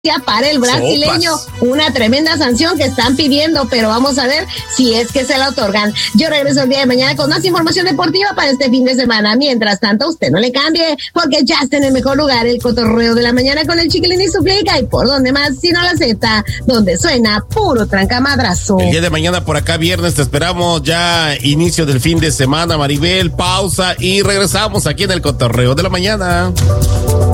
para el brasileño, una tremenda sanción que están pidiendo, pero vamos a ver si es que se la otorgan. Yo regreso el día de mañana con más información deportiva para este fin de semana. Mientras tanto, usted no le cambie, porque ya está en el mejor lugar, el cotorreo de la mañana con el Chiquilín y su Flica, y por donde más, si no la Z, donde suena puro trancamadrazo. El día de mañana por acá, viernes, te esperamos ya, inicio del fin de semana, Maribel, pausa y regresamos aquí en el cotorreo de la mañana.